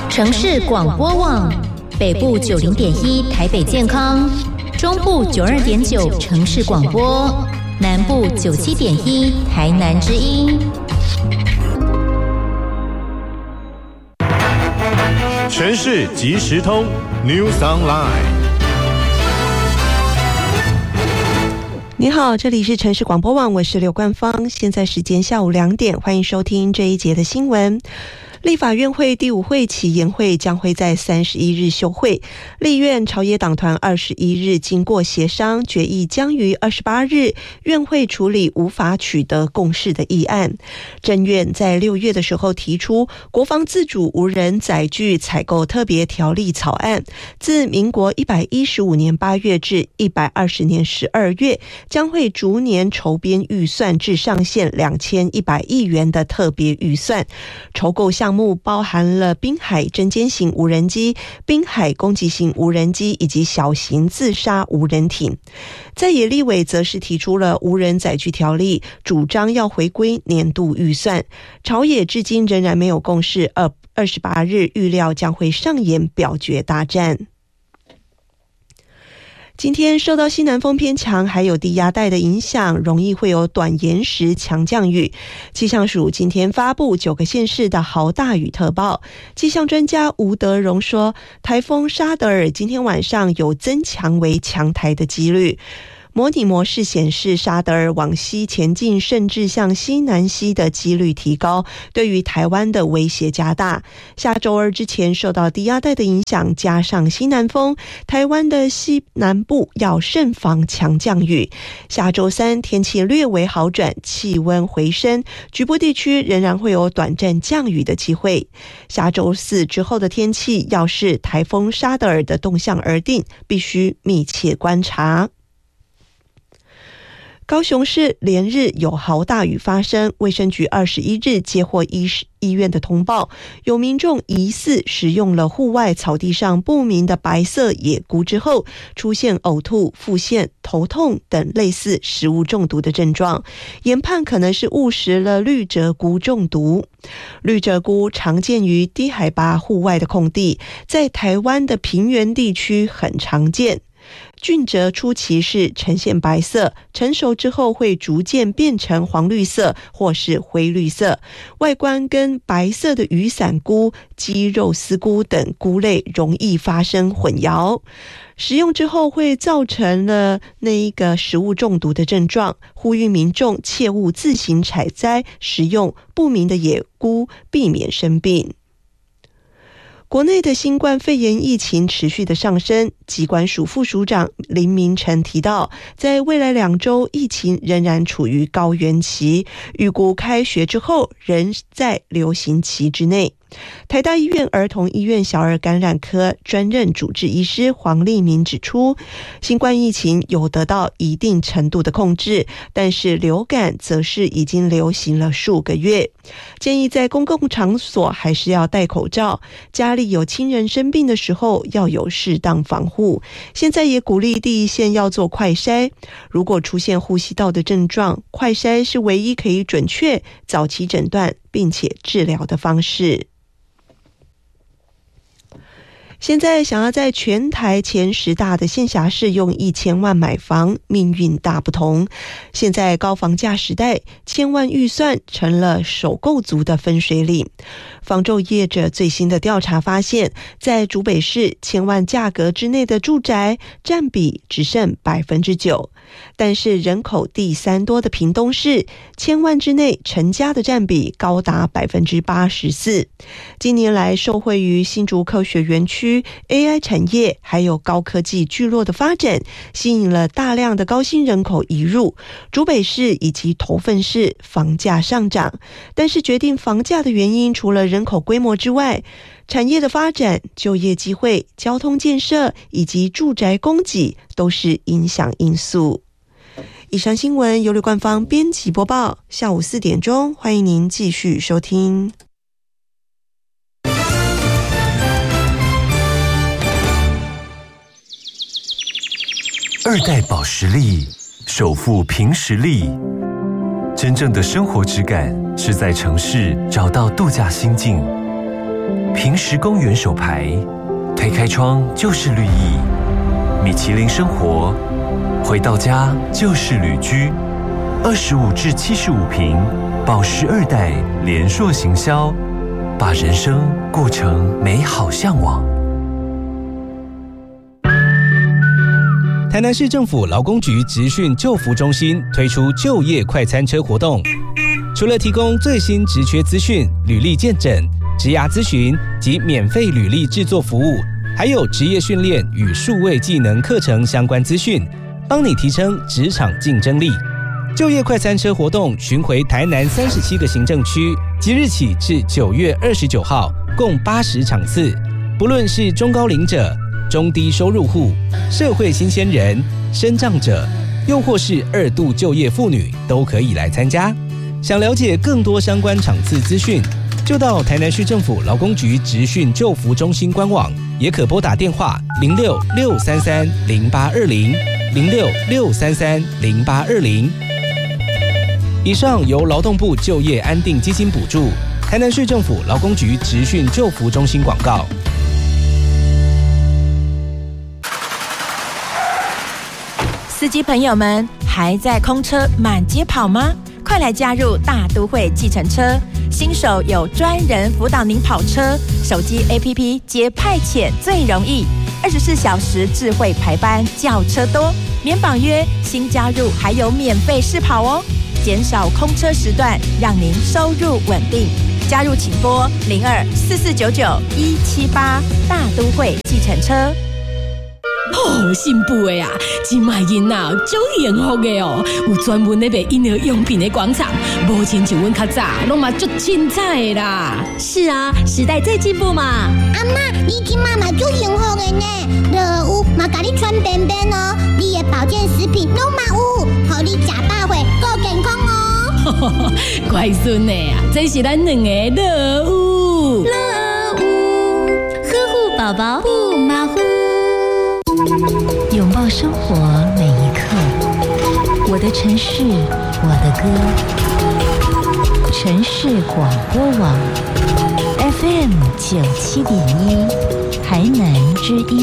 城市广播网，北部90.1台北健康，中部92.9城市广播，南部97.1台南之音。 城市即时通 News Online。 你好，这里是城市广播网，我是刘冠芳，现在时间下午2点，欢迎收听这一节的新闻。立法院会第5会期研会将会在31日休会，立院朝野党团21日经过协商，决议将于28日院会处理无法取得共识的议案。政院在6月的时候提出国防自主无人载具采购特别条例草案，自民国115年8月至120年12月，将会逐年筹编预算至上限2100亿元的特别预算，筹购项目包含了滨海针尖型无人机、滨海攻击型无人机以及小型自杀无人艇。在野立委则是提出了无人载具条例，主张要回归年度预算。朝野至今仍然没有共识，28日预料将会上演表决大战。今天受到西南风偏强还有低压带的影响，容易会有短延时强降雨。气象署今天发布9个县市的豪大雨特报。气象专家吴德荣说，台风沙德尔今天晚上有增强为强台的几率。模拟模式显示，沙德尔往西前进，甚至向西南西的几率提高，对于台湾的威胁加大。下周2之前受到低压带的影响，加上西南风，台湾的西南部要慎防强降雨。下周3天气略微好转，气温回升，局部地区仍然会有短暂降雨的机会。下周4之后的天气要视台风沙德尔的动向而定，必须密切观察。高雄市连日有豪大雨发生，卫生局21日接获医院的通报，有民众疑似食用了户外草地上不明的白色野菇之后，出现呕吐、腹泻、头痛等类似食物中毒的症状，研判可能是误食了绿蜇菇中毒。绿蜇菇常见于低海拔户外的空地，在台湾的平原地区很常见。菌蜇初期是呈现白色，成熟之后会逐渐变成黄绿色或是灰绿色，外观跟白色的雨伞菇、鸡肉丝菇等菇类容易发生混淆，食用之后会造成了那一个食物中毒的症状，呼吁民众切勿自行采摘食用不明的野菇，避免生病。国内的新冠肺炎疫情持续的上升，疾管署副署长林明成提到，在未来2周疫情仍然处于高原期，预估开学之后仍在流行期之内。台大医院儿童医院小儿感染科专任主治医师黄立明指出，新冠疫情有得到一定程度的控制，但是流感则是已经流行了数个月，建议在公共场所还是要戴口罩，家里有亲人生病的时候要有适当防护。现在也鼓励第一线要做快筛，如果出现呼吸道的症状，快筛是唯一可以准确早期诊断并且治疗的方式。现在想要在全台前10大的县辖市用1000万买房，命运大不同。现在高房价时代，千万预算成了首购族的分水岭。房仲业者最新的调查发现，在竹北市1000万价格之内的住宅占比只剩 9%， 但是人口第3多的屏东市1000万之内成家的占比高达 84%。 近年来受惠于新竹科学园区、AI 产业还有高科技聚落的发展，吸引了大量的高薪人口移入，竹北市以及头份市房价上涨。但是决定房价的原因，除了人口规模之外，产业的发展、就业机会、交通建设以及住宅供给都是影响因素。以上新闻由刘冠芳编辑播报，下午4点钟，欢迎您继续收听。 2代保时力，首富凭实力。真正的生活质感是在城市找到度假心境， 平时公园手牌，推开窗就是绿意。米其林生活，回到家就是旅居。25至75坪，宝石2代联硕行销，把人生过成美好向往。 台南市政府劳工局职训就服中心推出就业快餐车活动，除了提供最新职缺资讯、履历健诊、职涯咨询及免费履历制作服务，还有职业训练与数位技能课程相关资讯，帮你提升职场竞争力。就业快餐车活动巡回台南37个行政区，即日起至9月29号，共80场次。不论是中高龄者、中低收入户、社会新鲜人、身障者，又或是2度就业妇女，都可以来参加。想了解更多相关场次资讯，就到台南市政府劳工局职训就服中心官网，也可拨打电话06-633-0820 06-633-0820。以上由劳动部就业安定基金补助，台南市政府劳工局职训就服中心广告。 司机朋友们，还在空车满街跑吗？快来加入大都会计程车，新手有专人辅导您跑车，手机 APP 接派遣最容易，24小时智慧排班，叫车多，免绑约，新加入还有免费试跑哦，减少空车时段，让您收入稳定。加入请拨02-4499-178，大都会计程车。 新妇的啊，今卖囡仔足幸福的哦，有专门咧卖婴儿用品的广场，无亲像阮较早，拢嘛足凊彩的啦。 是啊，时代在进步嘛。 阿嬷，你今妈嘛足幸福的呢，有嘛甲你穿便便哦，你的保健食品拢嘛有，互你吃饱会够健康哦。 乖孙的啊，这是咱两个乐舞， 乐舞，呵护宝宝不马虎。拥抱生活每一刻，我的城市，我的歌。城市广播网 FM 97.1，台南之音。